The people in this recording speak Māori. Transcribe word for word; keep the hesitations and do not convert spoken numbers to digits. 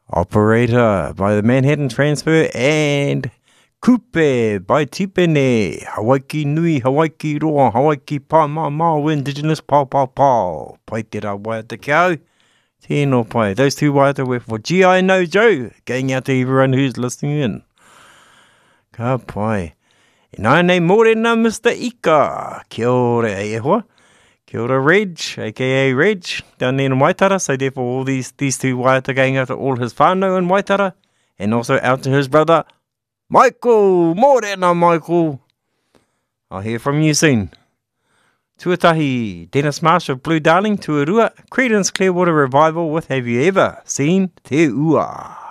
Operator by the Manhattan Transfer, and Kupe by Tipene, Hawaii Nui, Hawaii Roa, Hawaii Pa Ma Ma, Indigenous Pa Pa Pa, Pai Te Ra Waiata Kau, Tēnō Pai. Those two waiata were for G I No Joe, going out to everyone who's listening in. Ka Pai. E nai nei morena Mister Ika, kia ora e hoa. Kia ora Reg, aka Reg, down there in Waitara, so therefore all these, these two waiata going out to all his whānau in Waitara, and also out to his brother, Michael, morena Michael. I'll hear from you soon. Tuatahi, Dennis Marsh of Blue Darling, Tuarua, Creedence Clearwater Revival with Have You Ever Seen Te Ua?